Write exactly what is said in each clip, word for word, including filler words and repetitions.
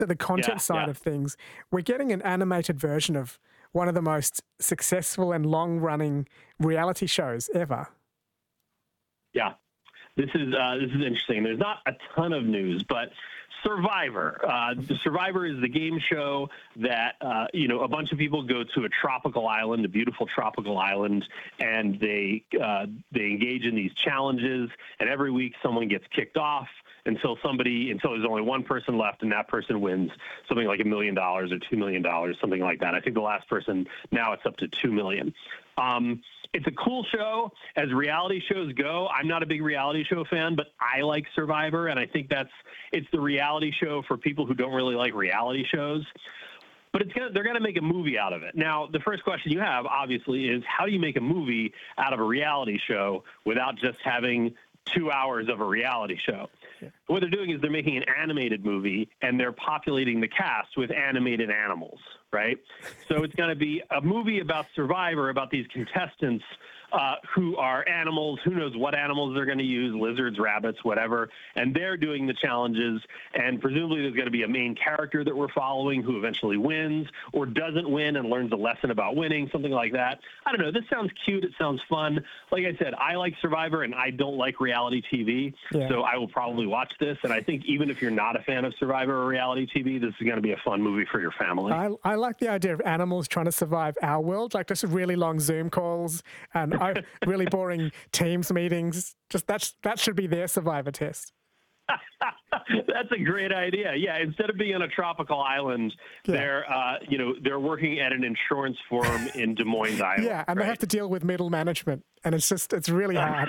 the, the content Yeah, side yeah. of things, we're getting an animated version of one of the most successful and long-running reality shows ever. Yeah, this is uh, this is interesting. There's not a ton of news, but Survivor. Uh, the Survivor is the game show that uh, you know a bunch of people go to a tropical island, a beautiful tropical island, and they uh, they engage in these challenges. And every week, someone gets kicked off until somebody until there's only one person left, and that person wins something like a million dollars or two million dollars, something like that. I think the last person now it's up to two million. Um, It's a cool show. As reality shows go, I'm not a big reality show fan, but I like Survivor, and I think that's it's the reality show for people who don't really like reality shows. But it's gonna, they're going to make a movie out of it. Now, the first question you have, obviously, is how do you make a movie out of a reality show without just having two hours of a reality show? Yeah. What they're doing is they're making an animated movie, and they're populating the cast with animated animals, right? So it's going to be a movie about Survivor, about these contestants uh, who are animals. Who knows what animals they're going to use, lizards, rabbits, whatever. And they're doing the challenges. And presumably there's going to be a main character that we're following who eventually wins or doesn't win and learns a lesson about winning, something like that. I don't know. This sounds cute. It sounds fun. Like I said, I like Survivor and I don't like reality T V. Yeah. So I will probably watch this. And I think even if you're not a fan of Survivor or reality T V, this is going to be a fun movie for your family. I, I like the idea of animals trying to survive our world, like just really long Zoom calls and I, really boring Teams meetings. Just that's that should be their Survivor test. That's a great idea. Yeah, instead of being on a tropical island, yeah. they're uh, you know they're working at an insurance firm in Des Moines, Iowa. Yeah, and right? they have to deal with middle management, and it's just it's really hard.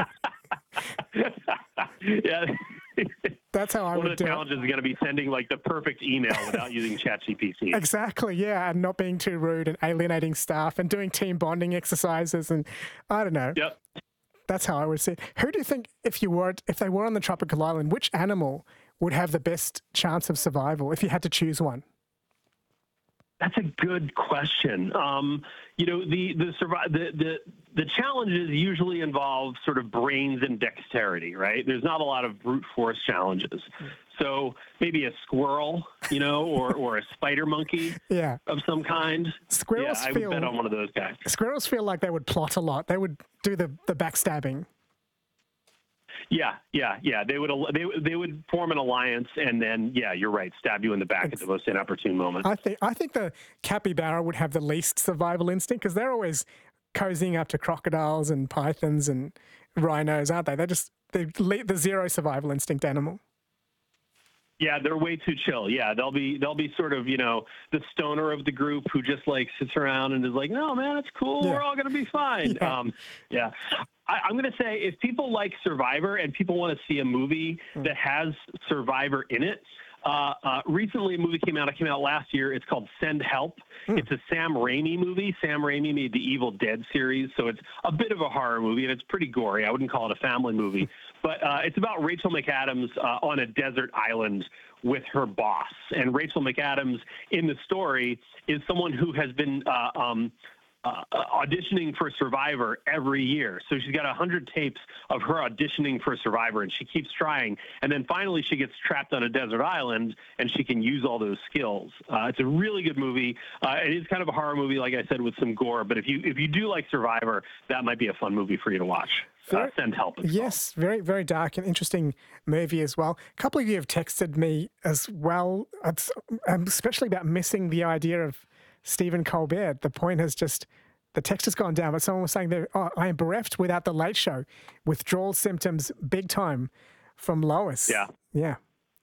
Yeah. That's how I One would of the do challenges it. is going to be sending like the perfect email without using ChatGPT. Exactly, yeah, and not being too rude and alienating staff and doing team bonding exercises and I don't know. Yep. That's how I would see it. Who do you think, if you were, if they were on the tropical island, which animal would have the best chance of survival if you had to choose one? That's a good question. Um, you know, the the, survi- the the the challenges usually involve sort of brains and dexterity, right? There's not a lot of brute force challenges. So maybe a squirrel, you know, or, or a spider monkey yeah. of some kind. Squirrels yeah, I feel, would bet on one of those guys. Squirrels feel like they would plot a lot. They would do the, the backstabbing. Yeah, yeah, yeah. They would they they would form an alliance, and then yeah, you're right, stab you in the back it's, at the most inopportune moment. I think I think the capybara would have the least survival instinct because they're always cozying up to crocodiles and pythons and rhinos, aren't they? They're just they're the zero survival instinct animal. Yeah, they're way too chill. Yeah, they'll be they'll be sort of, you know, the stoner of the group who just like sits around and is like, no, man, it's cool. Yeah. We're all going to be fine. Yeah. Um, yeah. I, I'm going to say if people like Survivor and people want to see a movie mm. that has Survivor in it, uh, uh, recently a movie came out. It came out last year. It's called Send Help. Mm. It's a Sam Raimi movie. Sam Raimi made the Evil Dead series, so it's a bit of a horror movie, and it's pretty gory. I wouldn't call it a family movie. But uh, it's about Rachel McAdams uh, on a desert island with her boss. And Rachel McAdams in the story is someone who has been uh, um, uh, auditioning for Survivor every year. So she's got one hundred tapes of her auditioning for Survivor, and she keeps trying. And then finally she gets trapped on a desert island, and she can use all those skills. Uh, it's a really good movie. Uh, it is kind of a horror movie, like I said, with some gore. But if you if you do like Survivor, that might be a fun movie for you to watch. Very, uh, Send Help. Yes, very, very dark and interesting movie as well. A couple of you have texted me as well, it's, um, especially about missing the idea of Stephen Colbert. The point has just, the text has gone down, but someone was saying that, oh, I am bereft without the Late Show. Withdrawal symptoms big time from Lois. Yeah. Yeah.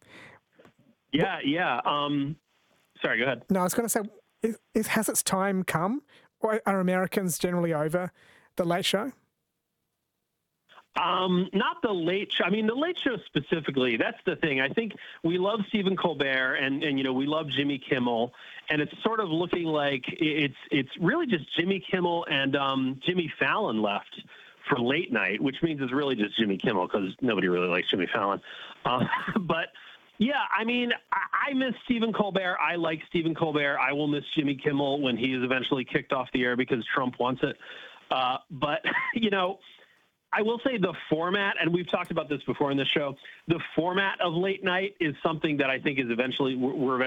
Yeah, yeah. Um, sorry, go ahead. No, I was going to say, is, is, has its time come? Or are Americans generally over the Late Show? Um, not the Late Show. I mean, the Late Show specifically, that's the thing. I think we love Stephen Colbert and, and, you know, we love Jimmy Kimmel, and it's sort of looking like it's it's really just Jimmy Kimmel and um, Jimmy Fallon left for late night, which means it's really just Jimmy Kimmel because nobody really likes Jimmy Fallon. Uh, but, yeah, I mean, I, I miss Stephen Colbert. I like Stephen Colbert. I will miss Jimmy Kimmel when he is eventually kicked off the air because Trump wants it. Uh, but, you know, I will say the format, and we've talked about this before in the show, the format of late night is something that I think is eventually we're